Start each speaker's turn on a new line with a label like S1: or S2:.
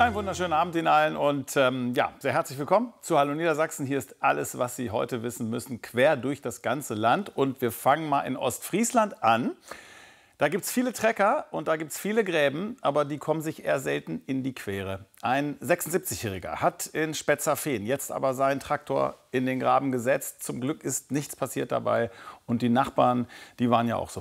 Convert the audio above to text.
S1: Einen wunderschönen Abend Ihnen allen und ja, sehr herzlich willkommen zu Hallo Niedersachsen. Hier ist alles, was Sie heute wissen müssen, quer durch das ganze Land. Und wir fangen mal in Ostfriesland an. Da gibt es viele Trecker und da gibt es viele Gräben, aber die kommen sich eher selten in die Quere. Ein 76-Jähriger hat in Spetzerfehn jetzt aber seinen Traktor in den Graben gesetzt. Zum Glück ist nichts passiert dabei und die Nachbarn, die waren ja auch so